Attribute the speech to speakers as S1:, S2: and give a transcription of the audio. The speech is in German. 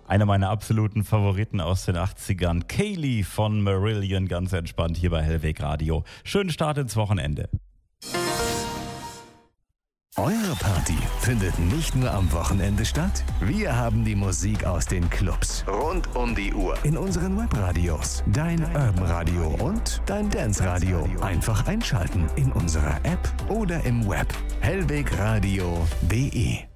S1: Einer meiner absoluten Favoriten aus den 80ern. Kaylee von Marillion, ganz entspannt hier bei Hellweg Radio. Schönen Start ins Wochenende.
S2: Eure Party findet nicht nur am Wochenende statt. Wir haben die Musik aus den Clubs rund um die Uhr in unseren Webradios. Dein Urban Radio und dein Dance Radio. Einfach einschalten in unserer App oder im Web. hellwegradio.de